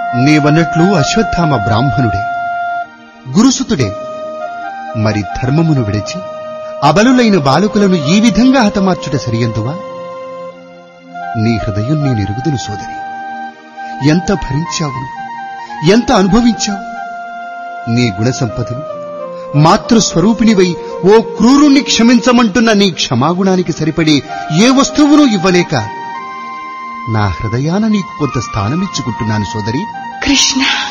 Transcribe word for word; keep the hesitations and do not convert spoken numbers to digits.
నీవన్నట్లు అశ్వత్థామ బ్రాహ్మణుడే, గురుసుతుడే. మరి ధర్మమును విడిచి అబలులైన బాలకులను ఈ విధంగా హతమార్చుట సరియందువా? నీ హృదయం నేనెరుగుదును సోదరి. ఎంత భరించావును, ఎంత అనుభవించావు. నీ గుణసంపదను మాతృస్వరూపిణివై ఓ క్రూరుణ్ణి క్షమించమంటున్న నీ క్షమాగుణానికి సరిపడే ఏ వస్తువునూ ఇవ్వలేక నా హృదయాన నీకు కొంత స్థానమిచ్చుకుంటున్నాను సోదరి. కృష్ణ